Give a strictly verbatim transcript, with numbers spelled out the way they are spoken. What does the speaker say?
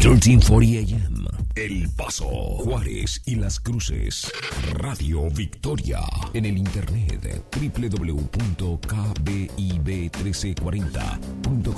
trece cuarenta A M. El Paso, Juárez y Las Cruces. Radio Victoria. En el internet doble u doble u doble u punto k b i b mil trescientos cuarenta punto com.